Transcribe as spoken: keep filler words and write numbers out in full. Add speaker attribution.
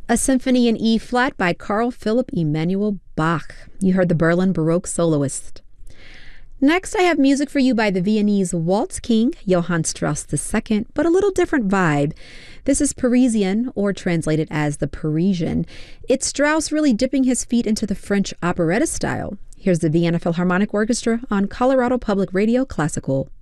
Speaker 1: A symphony in E flat by Carl Philipp Emanuel Bach. You heard the Berlin Baroque soloist. Next, I have music for you by the Viennese waltz king, Johann Strauss the Second, but a little different vibe. This is Parisian, or translated as the Parisian. It's Strauss really dipping his feet into the French operetta style. Here's the Vienna Philharmonic Orchestra on Colorado Public Radio Classical.